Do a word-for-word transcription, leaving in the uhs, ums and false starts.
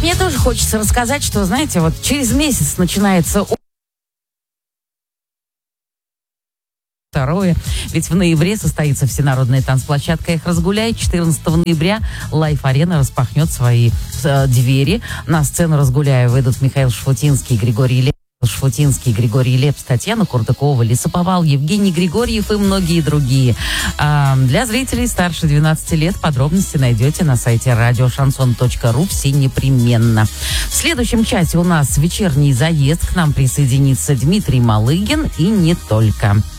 Мне тоже хочется рассказать, что, знаете, вот через месяц начинается второе. Ведь в ноябре состоится всенародная танцплощадка «Эх, разгуляй». четырнадцатого ноября Лайф-арена распахнет свои э, двери. На сцену «Разгуляя» выйдут Михаил Шафутинский, Григорий Лепс. Шафутинский, Григорий Лепс, Татьяна Курдакова, Лесоповал, Евгений Григорьев и многие другие. А для зрителей старше двенадцати лет подробности найдете на сайте радиошансон точка ру, все непременно. В следующем часе у нас вечерний заезд. К нам присоединится Дмитрий Малыгин и не только.